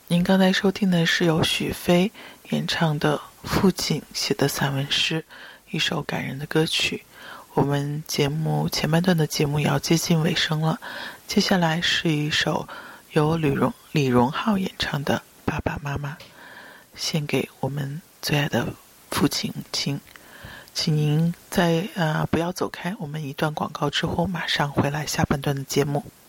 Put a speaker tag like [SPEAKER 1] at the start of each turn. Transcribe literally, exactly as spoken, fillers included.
[SPEAKER 1] 您刚才收听的是由许飞演唱的父亲写的散文诗，一首感人的歌曲。我们节目前半段的节目也要接近尾声了，接下来是一首由李荣李荣浩演唱的《爸爸妈妈》，献给我们最爱的父亲母亲。请您在呃不要走开，我们一段广告之后马上回来下半段的节目。